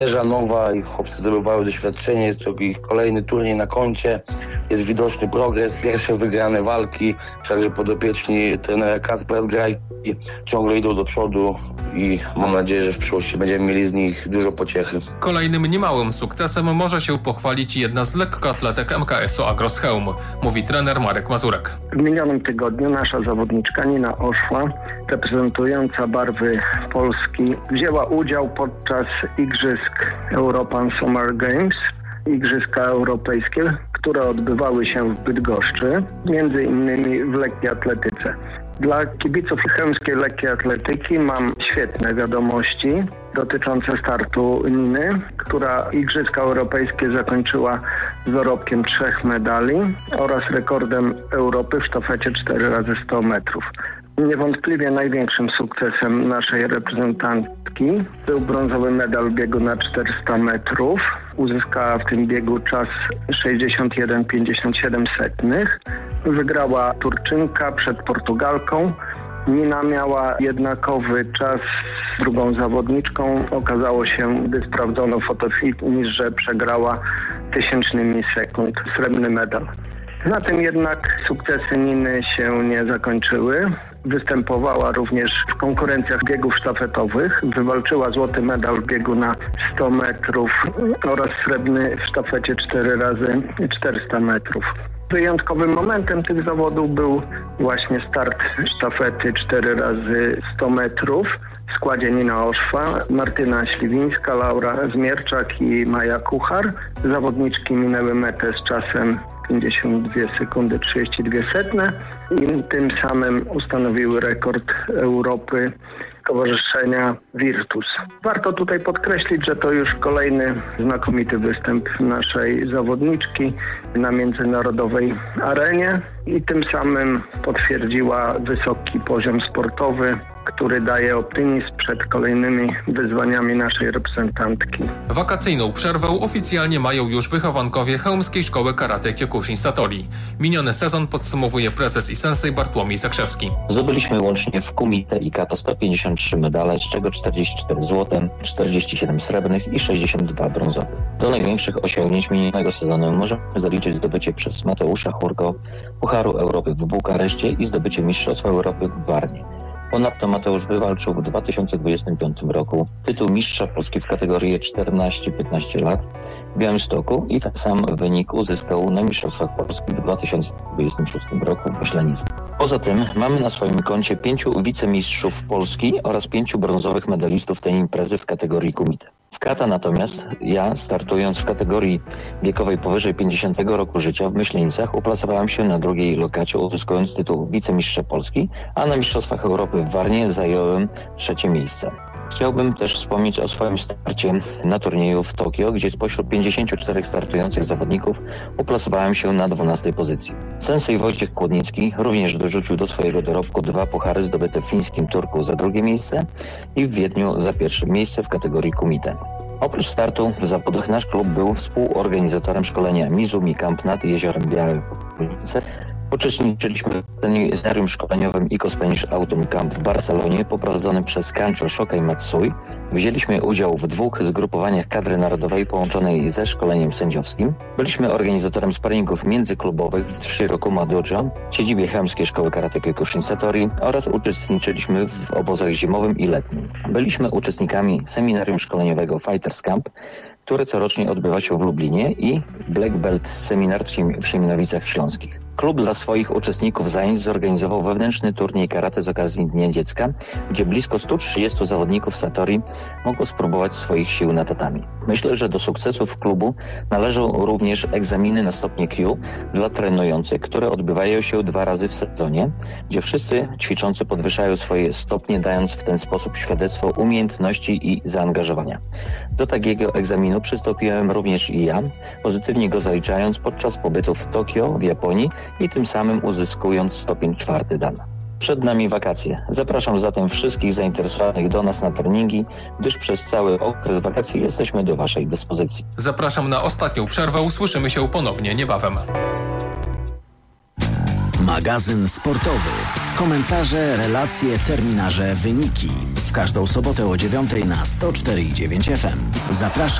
nowa i chłopcy zdobywają doświadczenie, jest to ich kolejny turniej na koncie, jest widoczny progres, pierwsze wygrane walki, wszakże podopieczni trenera Kacpra Zgrajki ciągle idą do przodu i mam nadzieję, że w przyszłości będziemy mieli z nich dużo pociechy. Kolejnym niemałym sukcesem może się pochwalić jedna z lekkoatletek MKS-u Agros Chełm, mówi trener Marek Mazurek. W minionym tygodniu nasza zawodniczka Nina Oszła, reprezentująca barwy Polski, wzięła udział podczas Igrzysk European Summer Games, Igrzyska Europejskie, które odbywały się w Bydgoszczy, między innymi w lekkiej atletyce. Dla kibiców chełmskiej lekkiej atletyki mam świetne wiadomości dotyczące startu Niny, która Igrzyska Europejskie zakończyła z dorobkiem 3 medali oraz rekordem Europy w sztafecie 4x100 metrów. Niewątpliwie największym sukcesem naszej reprezentantki był brązowy medal w biegu na 400 metrów. Uzyskała w tym biegu czas 61,57. Wygrała Turczynka przed Portugalką. Nina miała jednakowy czas z drugą zawodniczką. Okazało się, gdy sprawdzono fotofinisz, że przegrała tysięcznymi sekund srebrny medal. Na tym jednak sukcesy Niny się nie zakończyły. Występowała również w konkurencjach biegów sztafetowych. Wywalczyła złoty medal w biegu na 100 metrów oraz srebrny w sztafecie 4x400 metrów. Wyjątkowym momentem tych zawodów był właśnie start sztafety 4x100 metrów. W składzie Nina Oszwa, Martyna Śliwińska, Laura Zmierczak i Maja Kuchar. Zawodniczki minęły metę z czasem 52 sekundy 32 setne i tym samym ustanowiły rekord Europy Stowarzyszenia Virtus. Warto tutaj podkreślić, że to już kolejny znakomity występ naszej zawodniczki na międzynarodowej arenie i tym samym potwierdziła wysoki poziom sportowy, który daje optymizm przed kolejnymi wyzwaniami naszej reprezentantki. Wakacyjną przerwę oficjalnie mają już wychowankowie Chełmskiej Szkoły Karate Kyokushin Satori. Miniony sezon podsumowuje prezes i sensei Bartłomiej Zakrzewski. Zdobyliśmy łącznie w kumite i kata 153 medale, z czego 44 złote, 47 srebrnych i 62 brązowe. Do największych osiągnięć minionego sezonu możemy zaliczyć zdobycie przez Mateusza Hurko Pucharu Europy w Bukareszcie i zdobycie Mistrzostwa Europy w Warnie. Ponadto Mateusz wywalczył w 2025 roku tytuł mistrza Polski w kategorii 14-15 lat w Białymstoku i tak sam wynik uzyskał na Mistrzostwach Polski w 2026 roku w Myślenicy. Poza tym mamy na swoim koncie 5 wicemistrzów Polski oraz 5 brązowych medalistów tej imprezy w kategorii kumite. W kata natomiast ja, startując w kategorii wiekowej powyżej 50 roku życia w Myślenicach, uplasowałem się na drugiej lokacie, uzyskując tytuł wicemistrza Polski, a na Mistrzostwach Europy w Warnie zająłem 3. miejsce. Chciałbym też wspomnieć o swoim starcie na turnieju w Tokio, gdzie spośród 54 startujących zawodników uplasowałem się na 12. pozycji. Sensei Wojciech Kłodnicki również dorzucił do swojego dorobku 2 puchary zdobyte w fińskim Turku za 2. miejsce i w Wiedniu za 1. miejsce w kategorii kumite. Oprócz startu w zawodach nasz klub był współorganizatorem szkolenia Mizumi Camp nad Jeziorem Białym. Uczestniczyliśmy w seminarium szkoleniowym Eco Spanish Autumn Camp w Barcelonie poprowadzonym przez Kancho Shokai Matsui. Wzięliśmy udział w 2 zgrupowaniach kadry narodowej połączonej ze szkoleniem sędziowskim. Byliśmy organizatorem sparingów międzyklubowych w Shirokuma Dojo, siedzibie Chełmskiej Szkoły Karate Kyokushin Satori oraz uczestniczyliśmy w obozach zimowym i letnim. Byliśmy uczestnikami seminarium szkoleniowego Fighters Camp, które corocznie odbywa się w Lublinie i Black Belt Seminar w Siemianowicach Śląskich. Klub dla swoich uczestników zajęć zorganizował wewnętrzny turniej karate z okazji Dnia Dziecka, gdzie blisko 130 zawodników Satori mogło spróbować swoich sił na tatami. Myślę, że do sukcesów klubu należą również egzaminy na stopnie Q dla trenujących, które odbywają się 2 razy w sezonie, gdzie wszyscy ćwiczący podwyższają swoje stopnie, dając w ten sposób świadectwo umiejętności i zaangażowania. Do takiego egzaminu przystąpiłem również i ja, pozytywnie go zaliczając podczas pobytu w Tokio w Japonii i tym samym uzyskując stopień 4. dan. Przed nami wakacje. Zapraszam zatem wszystkich zainteresowanych do nas na treningi, gdyż przez cały okres wakacji jesteśmy do Waszej dyspozycji. Zapraszam na ostatnią przerwę. Usłyszymy się ponownie niebawem. Magazyn sportowy. Komentarze, relacje, terminarze, wyniki. W każdą sobotę o 9:00 na 104,9 FM. Zapraszam.